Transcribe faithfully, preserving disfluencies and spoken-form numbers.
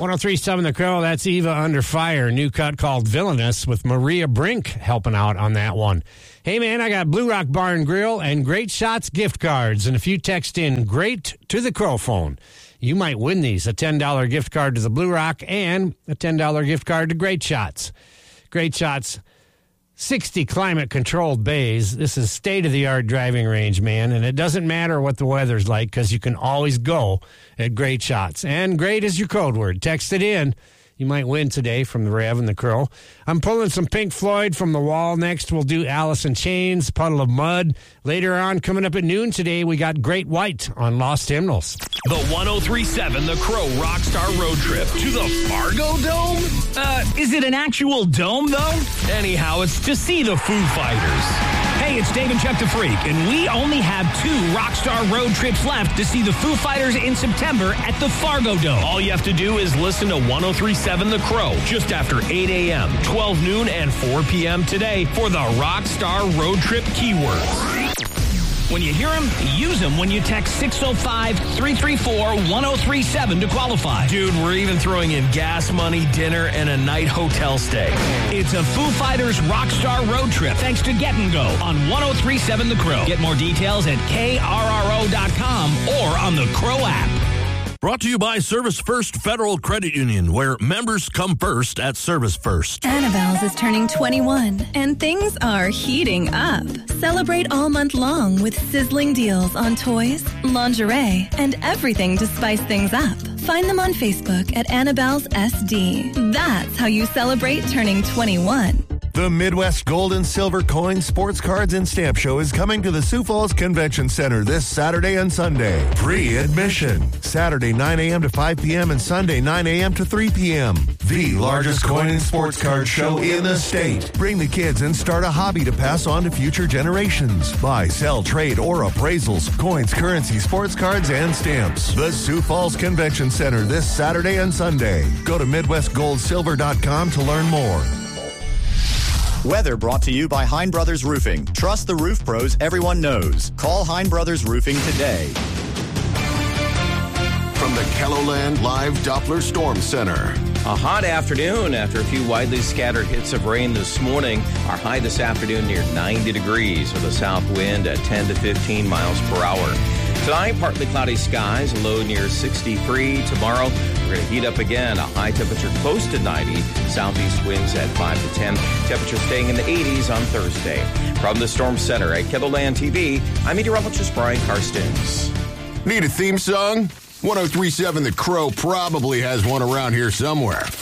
one oh three point seven The Crow, that's Eva Under Fire. New cut called Villainous with Maria Brink helping out on that one. Hey, man, I got Blue Rock Bar and Grill and Great Shots gift cards. And if you text in GREAT to the Crow phone, you might win these. A ten dollars gift card to the Blue Rock and a ten dollars gift card to Great Shots. Great Shots, sixty climate-controlled bays. This is state-of-the-art driving range, man, and it doesn't matter what the weather's like because you can always go at Great Shots. And great is your code word. Text it in. You might win today from the Rev and the Crow. I'm pulling some Pink Floyd from the wall. Next, we'll do Alice in Chains, Puddle of Mud. Later on, coming up at noon today, we got Great White on Lost Hymnals. The one oh three point seven The Crow Rockstar Road Trip to the Fargo Dome? Uh, is it an actual dome, though? Anyhow, it's to see the Foo Fighters. Hey, it's Dave and Chuck the Freak, and we only have two Rockstar Road Trips left to see the Foo Fighters in September at the Fargo Dome. All you have to do is listen to one oh three point seven The Crow just after eight a.m., twelve noon, and four p.m. today for the Rockstar Road Trip keywords. When you hear them, use them when you text six oh five, three three four, one oh three seven to qualify. Dude, we're even throwing in gas money, dinner, and a night hotel stay. It's a Foo Fighters Rockstar Road Trip thanks to Get and Go on one oh three point seven The Crow. Get more details at K R R O dot com or on the Crow app. Brought to you by Service First Federal Credit Union, where members come first at Service First. Annabelle's is turning twenty-one, and things are heating up. Celebrate all month long with sizzling deals on toys, lingerie, and everything to spice things up. Find them on Facebook at Annabelle's S D. That's how you celebrate turning twenty-one. The Midwest Gold and Silver Coin Sports Cards and Stamp Show is coming to the Sioux Falls Convention Center this Saturday and Sunday. Free admission. Saturday nine a.m. to five p.m. and Sunday nine a.m. to three p.m. The largest coin and sports card show in the state. Bring the kids and start a hobby to pass on to future generations. Buy, sell, trade, or appraisals, coins, currency, sports cards, and stamps. The Sioux Falls Convention Center this Saturday and Sunday. Go to Midwest Gold Silver dot com to learn more. Weather brought to you by Hein Brothers Roofing. Trust the roof pros everyone knows. Call Hein Brothers Roofing today. From the KELOLAND Live Doppler Storm Center. A hot afternoon after a few widely scattered hits of rain this morning. Our high this afternoon near ninety degrees with a south wind at ten to fifteen miles per hour. Tonight, partly cloudy skies, a low near sixty-three. Tomorrow, we're going to heat up again. A high temperature close to ninety. Southeast winds at five to ten. Temperature staying in the eighties on Thursday. From the Storm Center at KELOLAND T V, I'm meteorologist Brian Karstens. Need a theme song? one oh three point seven The Crow probably has one around here somewhere.